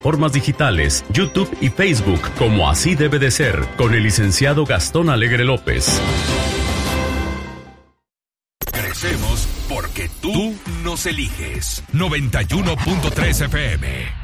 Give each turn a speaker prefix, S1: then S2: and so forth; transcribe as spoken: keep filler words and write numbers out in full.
S1: Formas digitales, YouTube y Facebook, como Así Debe de Ser, con el licenciado Gastón Alegre López.
S2: Crecemos porque tú nos eliges. noventa y uno punto tres F M.